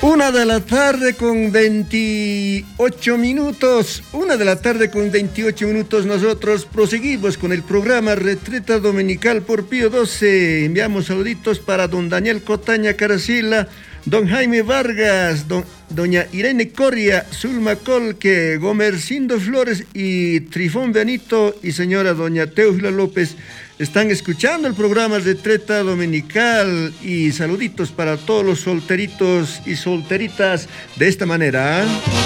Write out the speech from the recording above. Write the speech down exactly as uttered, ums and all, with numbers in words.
Una de la tarde con veintiocho minutos. Una de la tarde con veintiocho minutos. Nosotros proseguimos con el programa Retreta Dominical por Pío doce. Enviamos saluditos para don Daniel Cotaña Caracila, don Jaime Vargas, don, doña Irene Coria, Zulma Colque, Gomercindo Flores y Trifón Benito y señora doña Teófila López. Están escuchando el programa Retreta Dominical y saluditos para todos los solteritos y solteritas de esta manera.